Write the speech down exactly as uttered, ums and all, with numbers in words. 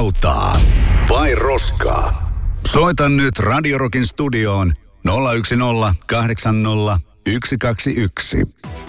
Rautaa vai roskaa? Soita nyt Radio Rockin studioon nolla yksi nolla kahdeksan nolla yksi kaksi yksi.